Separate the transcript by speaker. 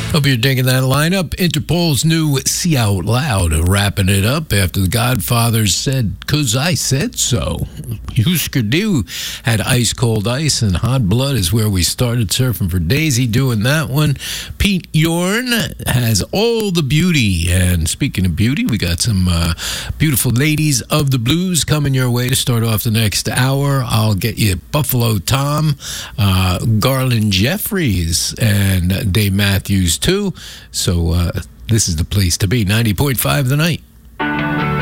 Speaker 1: Hope you're digging that lineup. Interpol's new See Out Loud, wrapping it up after the Godfathers said, "'Cause I said so." Husker Du had Ice Cold Ice, and Hot Blood is where we started surfing for Daisy doing that one. Pete Yorn has All the Beauty. And speaking of beauty, we got some beautiful ladies of the blues coming your way to start off the next hour. I'll get you Buffalo Tom, Garland Jeffries, and Dave Matthews too. So this is the place to be. 90.5 The Night.